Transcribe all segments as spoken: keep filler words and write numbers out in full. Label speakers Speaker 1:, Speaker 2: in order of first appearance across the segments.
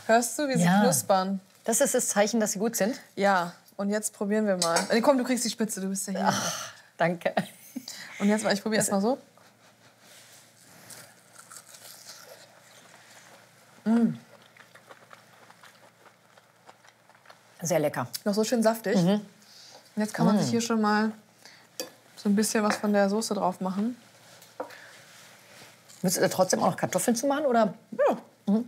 Speaker 1: Hörst du, wie sie
Speaker 2: Ja.
Speaker 1: knuspern?
Speaker 2: Das ist das Zeichen, dass sie gut sind?
Speaker 1: Ja, und jetzt probieren wir mal. Nee, komm, du kriegst die Spitze, du bist ja hier.
Speaker 2: Ach, danke.
Speaker 1: Und jetzt mal, ich probiere erst mal so.
Speaker 2: Mm. Sehr lecker.
Speaker 1: Noch so schön saftig.
Speaker 2: Mhm.
Speaker 1: Und jetzt kann man
Speaker 2: Mm.
Speaker 1: sich hier schon mal so ein bisschen was von der Soße drauf machen.
Speaker 2: Willst du da trotzdem auch noch Kartoffeln zu machen, oder?
Speaker 1: Ja.
Speaker 2: Mhm.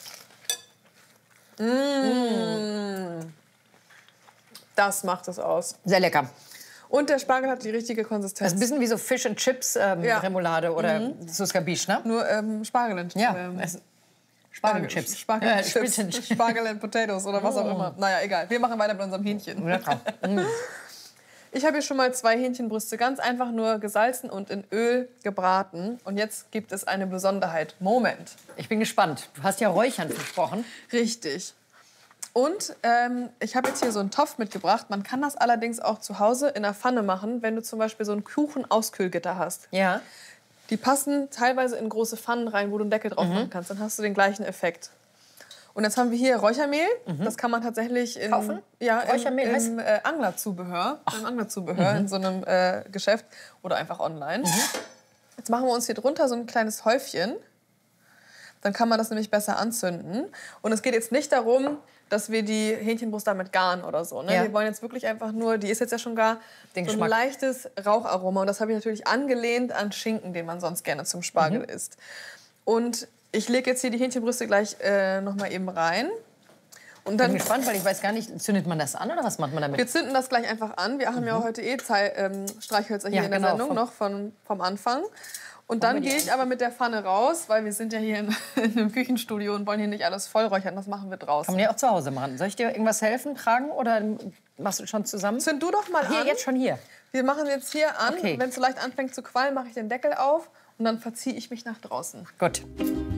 Speaker 1: Mm. Das macht es aus.
Speaker 2: Sehr lecker.
Speaker 1: Und der Spargel hat die richtige Konsistenz.
Speaker 2: Das ist ein bisschen wie so Fish and Chips ähm,
Speaker 1: Ja.
Speaker 2: Remoulade oder
Speaker 1: Mhm.
Speaker 2: Suscabiche, ne?
Speaker 1: Nur ähm, Spargel und
Speaker 2: Ja,
Speaker 1: ähm,
Speaker 2: es- Spargelchips.
Speaker 1: Spargel
Speaker 2: Äh,
Speaker 1: Chips.
Speaker 2: Chips.
Speaker 1: Spargel and Potatoes oder was auch
Speaker 2: Mm.
Speaker 1: immer. Naja, egal. Wir machen weiter mit unserem Hähnchen.
Speaker 2: Lecker. Mm.
Speaker 1: Ich habe hier schon mal zwei Hähnchenbrüste ganz einfach nur gesalzen und in Öl gebraten. Und jetzt gibt es eine Besonderheit. Moment.
Speaker 2: Ich bin gespannt. Du hast ja Räuchern versprochen.
Speaker 1: Richtig. Und ähm, ich habe jetzt hier so einen Topf mitgebracht. Man kann das allerdings auch zu Hause in der Pfanne machen, wenn du zum Beispiel so ein Kuchen-Auskühlgitter hast.
Speaker 2: Ja.
Speaker 1: Die passen teilweise in große Pfannen rein, wo du einen Deckel drauf machen kannst. Dann hast du den gleichen Effekt. Und jetzt haben wir hier Räuchermehl. Das kann man tatsächlich in,
Speaker 2: Kaufen?
Speaker 1: Ja, im,
Speaker 2: Räuchermehl heißt-
Speaker 1: im äh, Anglerzubehör, im Anglerzubehör in so einem äh, Geschäft oder einfach online. Jetzt machen wir uns hier drunter so ein kleines Häufchen. Dann kann man das nämlich besser anzünden. Und es geht jetzt nicht darum, dass wir die Hähnchenbrust damit garen oder so. Ne?
Speaker 2: Ja.
Speaker 1: Wir wollen jetzt wirklich einfach nur, die ist jetzt ja schon gar,
Speaker 2: Den
Speaker 1: so ein
Speaker 2: Geschmack.
Speaker 1: leichtes Raucharoma. Und das habe ich natürlich angelehnt an Schinken, den man sonst gerne zum Spargel
Speaker 2: Mhm.
Speaker 1: isst. Und ich lege jetzt hier die Hähnchenbrüste gleich äh, noch mal eben rein. Und
Speaker 2: Ich
Speaker 1: dann
Speaker 2: bin gespannt, weil ich weiß gar nicht, zündet man das an oder was macht man damit?
Speaker 1: wir zünden das gleich einfach an. Wir haben ja heute eh Zei ähm, Streichhölzer hier
Speaker 2: Ja,
Speaker 1: in der
Speaker 2: genau,
Speaker 1: Sendung,
Speaker 2: vom-
Speaker 1: noch von, vom Anfang. Und dann
Speaker 2: wir die
Speaker 1: gehe ich aber mit der Pfanne raus, weil wir sind ja hier in, in einem Küchenstudio und wollen hier nicht alles vollräuchern. Das machen wir draußen.
Speaker 2: Kann man ja auch zu Hause machen. Soll ich dir irgendwas helfen, tragen oder machst du schon zusammen?
Speaker 1: Zünd du doch mal
Speaker 2: Hier,
Speaker 1: an.
Speaker 2: jetzt schon hier.
Speaker 1: Wir machen jetzt hier an.
Speaker 2: Okay.
Speaker 1: Wenn es so leicht anfängt zu qualmen, mache ich den Deckel auf und dann verziehe ich mich nach draußen.
Speaker 2: Gut.